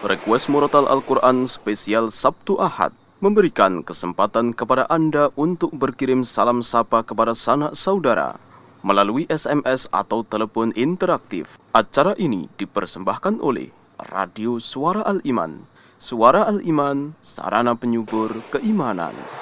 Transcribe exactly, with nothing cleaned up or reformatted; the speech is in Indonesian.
Request Murotal Al-Quran spesial Sabtu Ahad memberikan kesempatan kepada Anda untuk berkirim salam sapa kepada sanak saudara melalui S M S atau telepon interaktif. Acara ini dipersembahkan oleh Radio Suara Al-Iman. Suara Al-Iman, sarana penyubur keimanan.